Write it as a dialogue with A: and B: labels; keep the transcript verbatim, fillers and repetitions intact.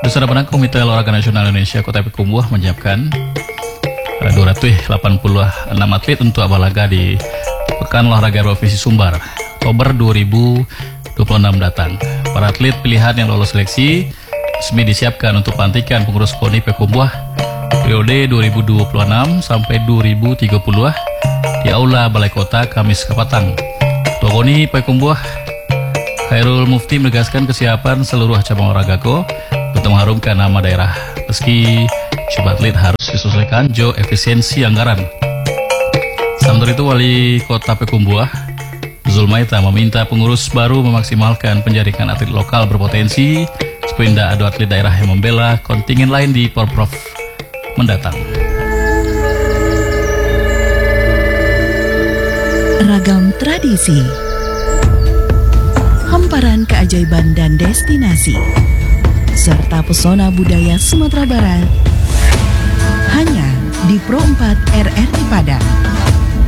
A: Saudara penang Komite Olahraga Nasional Indonesia Kota Pekumbuh menyiapkan uh, dua ratus delapan puluh enam atlet untuk abalaga di Pekan Olahraga Provinsi Sumbar Oktober dua ribu dua puluh enam datang. Para atlet pilihan yang lolos seleksi resmi disiapkan untuk pelantikan pengurus K O N I Pekumbuh periode dua ribu dua puluh enam sampai dua ribu tiga puluh di Aula Balai Kota Kamis Kapatang. Ketua K O N I Pekumbuh Khairul Mufti menegaskan kesiapan seluruh cabang olahraga Ko untuk mengharumkan nama daerah meski jumlah atlet harus disesuaikan jo efisiensi anggaran. Sementara itu Wali Kota Pekumbuh Zulmaita meminta pengurus baru memaksimalkan penjaringan atlet lokal berpotensi supaya tidak ada atlet daerah yang membela kontingen lain di Porprov mendatang.
B: Ragam tradisi, hamparan keajaiban dan destinasi, serta pesona budaya Sumatera Barat hanya di Pro empat R R I Padang.